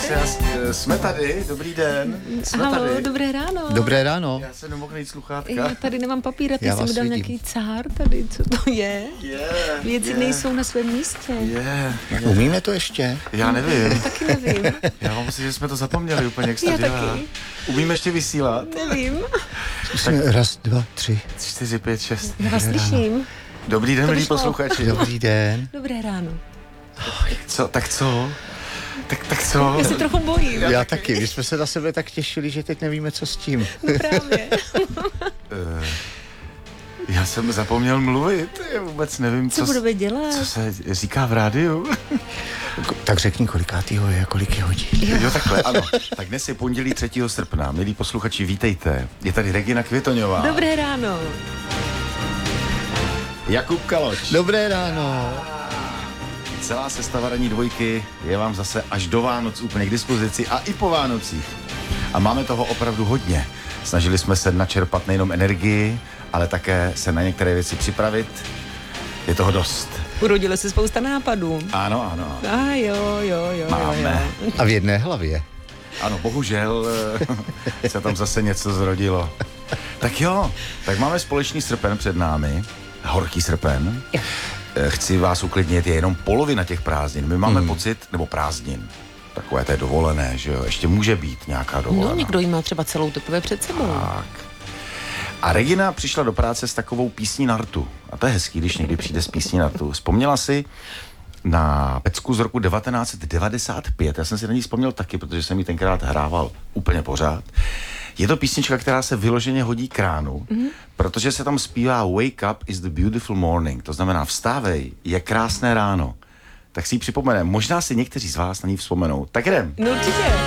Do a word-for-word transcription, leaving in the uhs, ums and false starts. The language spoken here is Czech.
prosím vás, jsme tady, dobrý den. Jsme Halo, tady. dobré ráno. Dobré ráno. Já se nemohl najít sluchátka. Já tady nemám papír a ty Já jsi mi vás dal vidím. nějaký cár tady, co to je? Yeah, Věci yeah, nejsou na svém místě. yeah. Umíme to ještě? Já nevím. Taky nevím. Já mám pocit, že jsme to zapomněli úplně, jak se to Já dělá. taky. Umíme ještě vysílat? Nevím. Jsme raz, dva, tři. Čtyři, pět, šest. Já vás slyším. Dobrý den, To milí vyšlo. posluchači. Dobrý den. Dobré ráno. Co, tak co? Tak, tak co? Já se trochu bojím. Já taky. My jsme se na sebe tak těšili, že teď nevíme, co s tím. No právě. Uh, já jsem zapomněl mluvit. Já vůbec nevím, Co co, budeme dělat? co se říká v rádiu. Tak řekni, kolikátýho je a kolik je hodin. Jo, takhle, ano. Tak dnes je pondělí třetího srpna. Milí posluchači, vítejte. Je tady Regina Květoňová. Dobré ráno. Jakub Kaloč. Dobré ráno. Celá sestava ranní dvojky je vám zase až do Vánoc úplně k dispozici a i po Vánocích. A máme toho opravdu hodně. Snažili jsme se načerpat nejenom energii, ale také se na některé věci připravit. Je toho dost. Urodilo se spousta nápadů. Ano, ano. A jo, jo, jo, jo, Máme. jo. A v jedné hlavě. Ano, bohužel eh, se tam zase něco zrodilo. Tak jo, tak máme společný srpen před námi. Horký srpen. Jo. Eh, Chci vás uklidnit, je jenom polovina těch prázdnin. My máme hmm. pocit, nebo prázdnin, takové té dovolené, že jo, ještě může být nějaká dovolená. No, někdo jí má třeba celou teprve před sebou. Tak. A Regina přišla do práce s takovou písní na rtu. A to je hezký, když někdy přijde s písní na rtu. Vzpomněla si na pecku z roku devatenáct set devadesát pět. Já jsem si na ní vzpomněl taky, protože jsem ji tenkrát hrával úplně pořád. Je to písnička, která se vyloženě hodí kránu, mm-hmm. protože se tam zpívá Wake up is the beautiful morning. To znamená vstávej, je krásné ráno. Tak si ji připomeneme. Možná si někteří z vás na ní vzpomenou. Tak jdem. No určitě.